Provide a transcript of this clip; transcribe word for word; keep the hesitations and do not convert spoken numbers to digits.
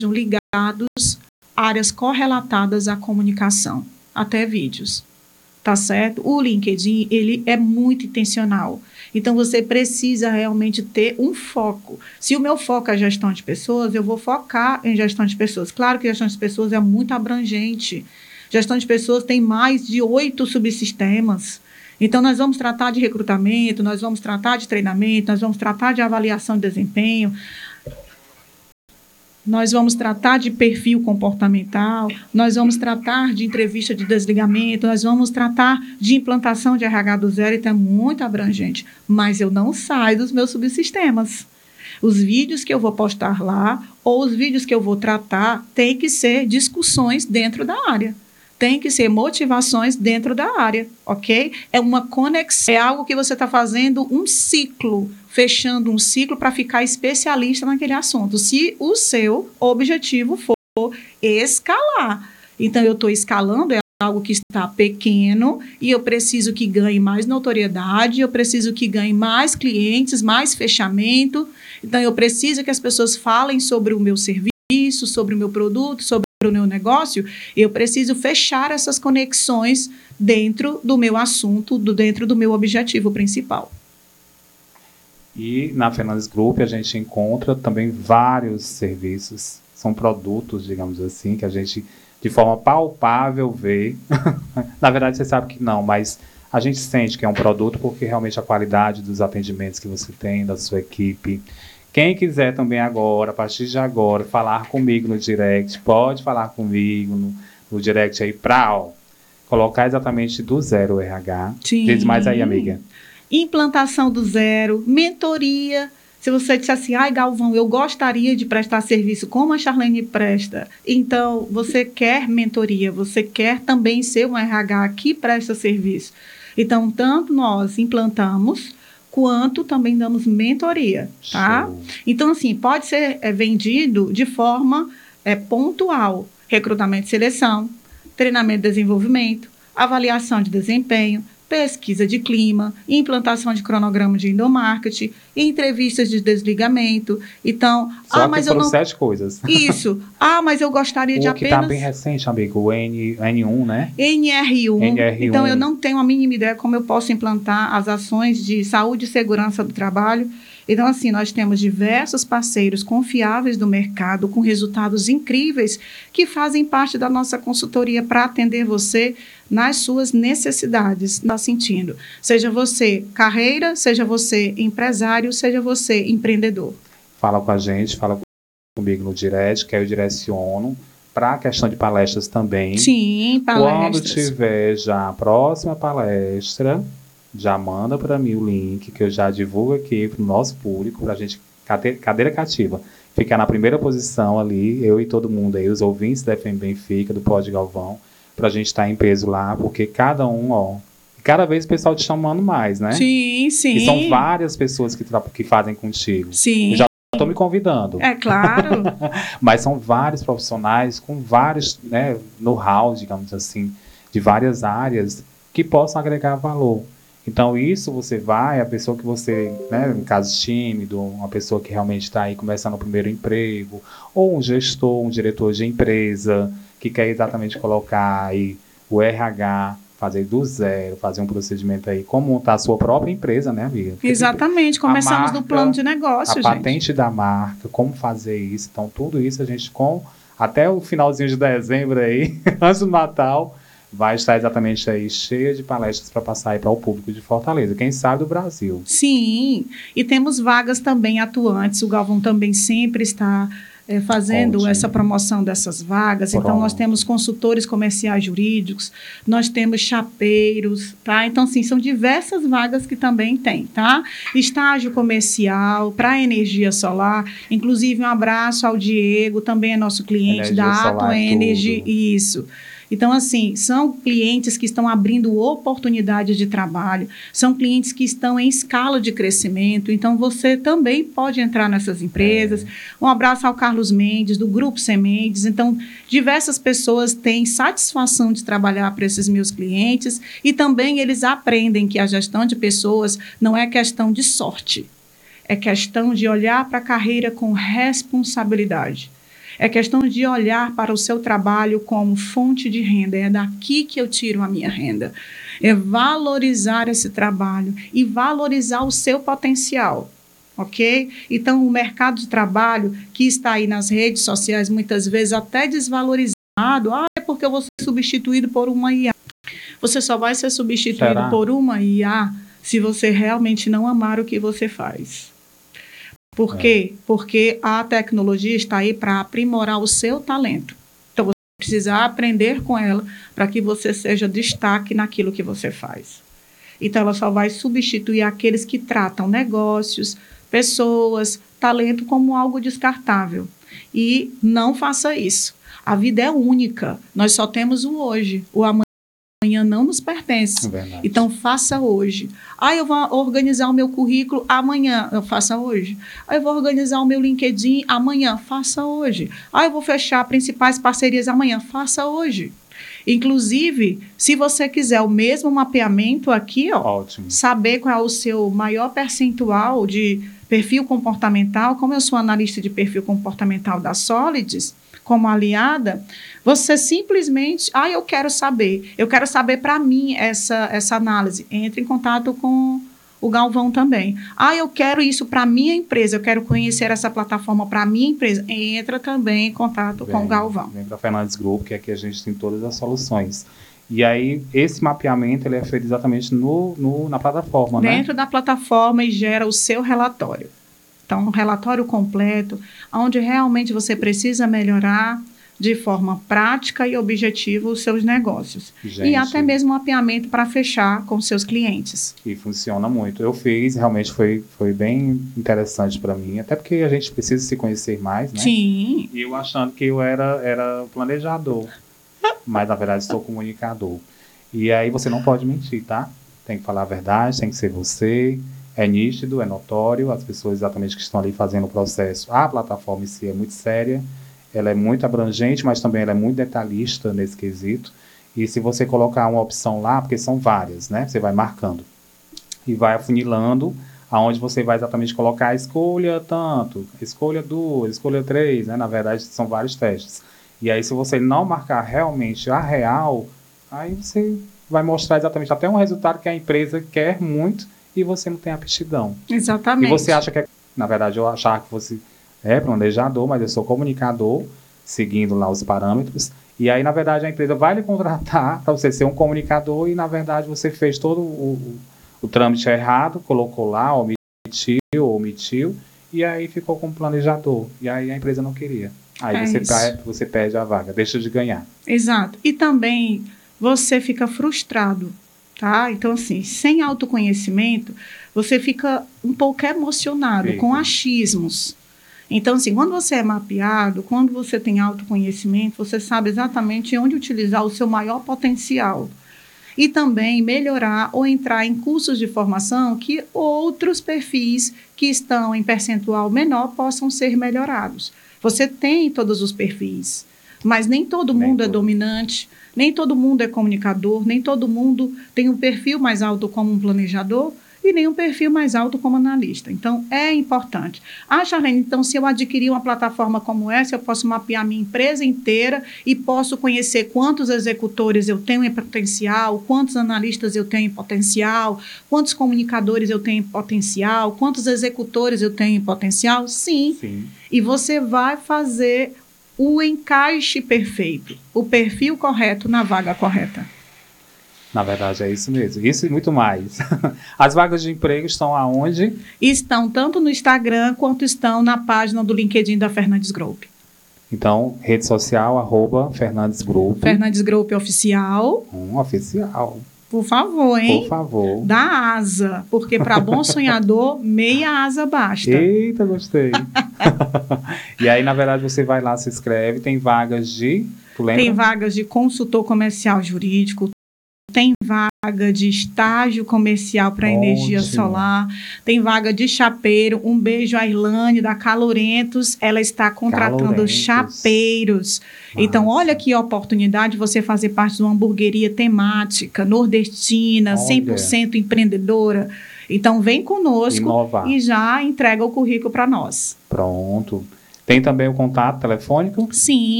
ligados áreas correlatadas à comunicação, até vídeos, tá certo? O LinkedIn, ele é muito intencional. Então, você precisa realmente ter um foco. Se o meu foco é gestão de pessoas, eu vou focar em gestão de pessoas. Claro que gestão de pessoas é muito abrangente. Gestão de pessoas tem mais de oito subsistemas. Então, nós vamos tratar de recrutamento, nós vamos tratar de treinamento, nós vamos tratar de avaliação de desempenho, nós vamos tratar de perfil comportamental, nós vamos tratar de entrevista de desligamento, nós vamos tratar de implantação de R H do zero, então é muito abrangente. Mas eu não saio dos meus subsistemas. Os vídeos que eu vou postar lá, ou os vídeos que eu vou tratar, tem que ser discussões dentro da área. Tem que ser motivações dentro da área, ok? É uma conexão, é algo que você está fazendo um ciclo, fechando um ciclo para ficar especialista naquele assunto. Se o seu objetivo for escalar. Então, eu estou escalando, é algo que está pequeno e eu preciso que ganhe mais notoriedade, eu preciso que ganhe mais clientes, mais fechamento. Então, eu preciso que as pessoas falem sobre o meu serviço, sobre o meu produto, sobre o meu negócio. Eu preciso fechar essas conexões dentro do meu assunto, do, dentro do meu objetivo principal. E na Fernandes Group a gente encontra também vários serviços, são produtos, digamos assim, que a gente de forma palpável vê. Na verdade você sabe que não, mas a gente sente que é um produto porque realmente a qualidade dos atendimentos que você tem, da sua equipe. Quem quiser também agora, a partir de agora, falar comigo no direct, pode falar comigo no, no direct aí para colocar exatamente do zero o R H. Sim. Diz mais aí, amiga. Implantação do zero, mentoria. Se você disser assim, ai, Galvão, eu gostaria de prestar serviço como a Charlene presta. Então, você quer mentoria, você quer também ser um R H que presta serviço. Então, tanto nós implantamos, quanto também damos mentoria, tá? Show. Então, assim, pode ser é, vendido de forma é, pontual. Recrutamento e seleção, treinamento e desenvolvimento, avaliação de desempenho, pesquisa de clima, implantação de cronograma de endomarketing, entrevistas de desligamento. Então, Só ah, mas eu não... sete coisas. Isso. Ah, mas eu gostaria o de que apenas... está bem recente, amigo, o N, N um, né? N R um. N R um. Então, eu não tenho a mínima ideia como eu posso implantar as ações de saúde e segurança do trabalho. Então, assim, nós temos diversos parceiros confiáveis do mercado, com resultados incríveis, que fazem parte da nossa consultoria para atender você nas suas necessidades, está sentindo. Seja você carreira, seja você empresário, seja você empreendedor. Fala com a gente, fala comigo no direct, que eu direciono para a questão de palestras também. Sim, palestras. Quando tiver já a próxima palestra, já manda para mim o link, que eu já divulgo aqui para o nosso público, para a gente, cadeira, cadeira cativa, ficar na primeira posição ali, eu e todo mundo aí, os ouvintes da F M Benfica, do Pod Galvão, para a gente estar em peso lá, porque cada um, ó, cada vez o pessoal te chamando mais, né? Sim, sim. E são várias pessoas que, que fazem contigo. Sim. Eu já estou me convidando. É claro. Mas são vários profissionais com vários, né, know-how, digamos assim, de várias áreas que possam agregar valor. Então, isso você vai, a pessoa que você, né, no caso tímido, uma pessoa que realmente está aí começando o primeiro emprego, ou um gestor, um diretor de empresa, que quer exatamente colocar aí o R H, fazer do zero, fazer um procedimento aí, como montar a sua própria empresa, né, amiga? Porque exatamente, começamos marca, do plano de negócio, a gente. A patente da marca, como fazer isso. Então, tudo isso a gente, com até o finalzinho de dezembro aí, antes do Natal, vai estar exatamente aí cheia de palestras para passar aí para o público de Fortaleza, quem sabe do Brasil. Sim, e temos vagas também atuantes, o Galvão também sempre está é, fazendo Ótimo. essa promoção dessas vagas. Pronto. Então, nós temos consultores comerciais jurídicos, nós temos chapeiros, tá? Então, assim, são diversas vagas que também tem, tá? Estágio comercial para energia solar, inclusive um abraço ao Diego, também é nosso cliente energia da Atom Energy, isso. Então, assim, são clientes que estão abrindo oportunidades de trabalho, são clientes que estão em escala de crescimento, então você também pode entrar nessas empresas. É. Um abraço ao Carlos Mendes, do Grupo Sementes. Então, diversas pessoas têm satisfação de trabalhar para esses meus clientes e também eles aprendem que a gestão de pessoas não é questão de sorte, é questão de olhar para a carreira com responsabilidade. É questão de olhar para o seu trabalho como fonte de renda. É daqui que eu tiro a minha renda. É valorizar esse trabalho e valorizar o seu potencial. Ok? Então, o mercado de trabalho que está aí nas redes sociais, muitas vezes até desvalorizado, ah, é porque eu vou ser substituído por uma I A. Você só vai ser substituído Será? por uma I A se você realmente não amar o que você faz. Por quê? É. Porque a tecnologia está aí para aprimorar o seu talento. Então, você precisa aprender com ela para que você seja destaque naquilo que você faz. Então, ela só vai substituir aqueles que tratam negócios, pessoas, talento como algo descartável. E não faça isso. A vida é única. Nós só temos o hoje. O amanhã não nos pertence. É então, faça hoje. Ah, eu vou organizar o meu currículo amanhã. Eu faça hoje. Ah, eu vou organizar o meu LinkedIn amanhã. Faça hoje. Ah, eu vou fechar principais parcerias amanhã. Faça hoje. Inclusive, se você quiser o mesmo mapeamento aqui, ó, Ótimo. saber qual é o seu maior percentual de perfil comportamental, como eu sou analista de perfil comportamental da Solids, como aliada, você simplesmente, ah, eu quero saber, eu quero saber para mim essa, essa análise. Entre em contato com o Galvão também. Ah, eu quero isso para minha empresa, eu quero conhecer essa plataforma para minha empresa. Entra também em contato vem, com o Galvão. Vem para a Fernandes Group, que aqui a gente tem todas as soluções. E aí, esse mapeamento ele é feito exatamente no, no, na plataforma, né? Dentro da plataforma e gera o seu relatório. Então, um relatório completo, onde realmente você precisa melhorar de forma prática e objetiva os seus negócios. Gente, e até mesmo mapeamento para fechar com seus clientes. E funciona muito. Eu fiz, realmente foi, foi bem interessante para mim, até porque a gente precisa se conhecer mais, né? Sim. E eu achando que eu era, era planejador, mas na verdade sou comunicador. E aí você não pode mentir, tá? Tem que falar a verdade, tem que ser você. É nítido, é notório, as pessoas exatamente que estão ali fazendo o processo. A plataforma em si é muito séria, ela é muito abrangente, mas também ela é muito detalhista nesse quesito. E se você colocar uma opção lá, porque são várias, né? Você vai marcando e vai afunilando, aonde você vai exatamente colocar a escolha tanto, escolha duas, escolha três, né? Na verdade, são vários testes. E aí, se você não marcar realmente a real, aí você vai mostrar exatamente até um resultado que a empresa quer muito, e você não tem aptidão. Exatamente. E você acha que, é, na verdade, eu achava que você é planejador, mas eu sou comunicador, seguindo lá os parâmetros, e aí, na verdade, a empresa vai lhe contratar para você ser um comunicador, e, na verdade, você fez todo o, o, o trâmite errado, colocou lá, omitiu, omitiu, e aí ficou como planejador, e aí a empresa não queria. Aí é você, perde, você perde a vaga, deixa de ganhar. Exato. E também você fica frustrado. Tá? Então, assim, sem autoconhecimento, você fica um pouco emocionado, Eita. com achismos. Então, assim, quando você é mapeado, quando você tem autoconhecimento, você sabe exatamente onde utilizar o seu maior potencial. E também melhorar ou entrar em cursos de formação que outros perfis que estão em percentual menor possam ser melhorados. Você tem todos os perfis, mas nem todo mundo nem é todo. dominante. Nem todo mundo é comunicador, nem todo mundo tem um perfil mais alto como um planejador e nem um perfil mais alto como analista. Então, é importante. Ah, Charlene, então, se eu adquirir uma plataforma como essa, eu posso mapear minha empresa inteira e posso conhecer quantos executores eu tenho em potencial, quantos analistas eu tenho em potencial, quantos comunicadores eu tenho em potencial, quantos executores eu tenho em potencial? Sim. Sim. E você vai fazer o encaixe perfeito, o perfil correto na vaga correta. Na verdade, é isso mesmo. Isso e muito mais. As vagas de emprego estão aonde? Estão tanto no Instagram quanto estão na página do LinkedIn da Fernandes Group. Então, rede social, arroba Fernandes Group. Fernandes Group Oficial. Um oficial. Por favor, hein? Por favor. Dá asa, porque para bom sonhador, meia asa basta. Eita, gostei. E aí, na verdade, você vai lá, se inscreve, tem vagas de... Tu lembra? Tem vagas de consultor comercial jurídico, tem vaga de estágio comercial para energia solar, tem vaga de chapeiro. Um beijo à Irlane, da Calorentos, ela está contratando Calorentos. chapeiros. Nossa. Então, olha que oportunidade você fazer parte de uma hamburgueria temática, nordestina, olha. cem por cento empreendedora. Então, vem conosco Inovar. E já entrega o currículo para nós. Pronto. Tem também o contato telefônico? Sim.